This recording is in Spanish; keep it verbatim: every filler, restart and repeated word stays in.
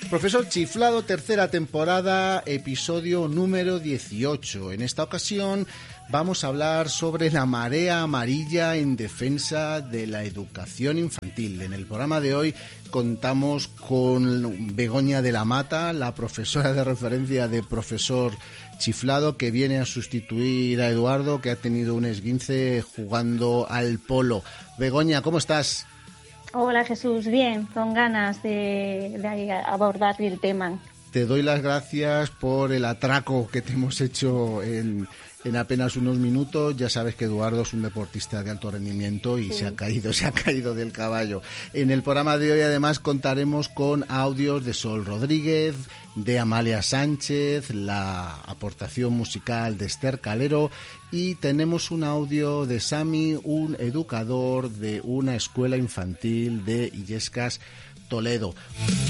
Profesor Chiflado, tercera temporada, episodio número dieciocho. En esta ocasión vamos a hablar sobre la marea amarilla en defensa de la educación infantil. En el programa de hoy contamos con Begoña de la Mata, la profesora de referencia de Profesor Chiflado, que viene a sustituir a Eduardo, que ha tenido un esguince jugando al polo. Begoña, ¿cómo estás? Hola Jesús, bien, con ganas de, de abordar el tema. Te doy las gracias por el atraco que te hemos hecho en, en apenas unos minutos. Ya sabes que Eduardo es un deportista de alto rendimiento y sí. se ha caído, se ha caído del caballo. En el programa de hoy además contaremos con audios de Sol Rodríguez, de Amalia Sánchez, la aportación musical de Esther Calero y tenemos un audio de Sami, un educador de una escuela infantil de Illescas, Toledo.